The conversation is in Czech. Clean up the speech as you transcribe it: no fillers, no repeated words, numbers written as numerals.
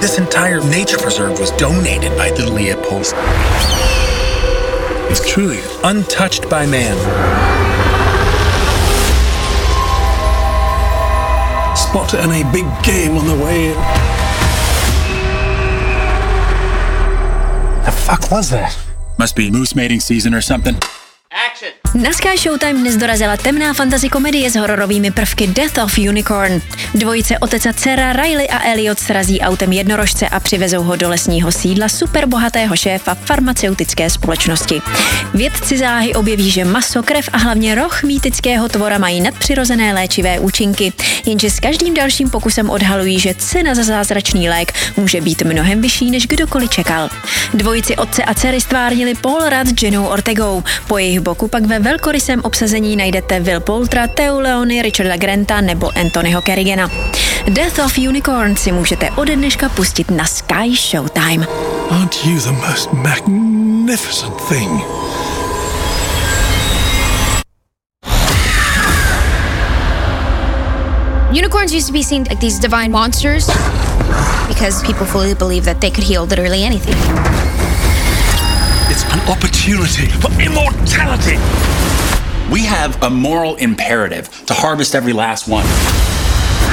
This entire nature preserve was donated by the Leopolds. It's truly untouched by man. Spot any big game on the way in. The fuck was that? Must be moose mating season or something. Na Sky Showtime dnes dorazila temná fantasy komedie s hororovými prvky Death of Unicorn. Dvojice otec a dcera Riley a Elliot srazí autem jednorožce a přivezou ho do lesního sídla superbohatého šéfa farmaceutické společnosti. Vědci záhy objeví, že maso, krev a hlavně roh mýtického tvora mají nadpřirozené léčivé účinky, jenže s každým dalším pokusem odhalují, že cena za zázračný lék může být mnohem vyšší, než kdokoliv čekal. Dvojici otce a dcery stvárnili Paul Rudd s Jennou Ortegou. Po jejich boku pak ve velkorysém obsazení najdete Will Poultra, Theo Leony, Richarda Granta nebo Anthonyho Carrigana. Death of Unicorn si můžete ode dneška pustit na Sky Showtime. Aren't you the most magnificent thing? Unicorns used to be seen like these divine monsters because people fully believed that they could heal literally anything. It's an opportunity for immortality. We have a moral imperative to harvest every last one.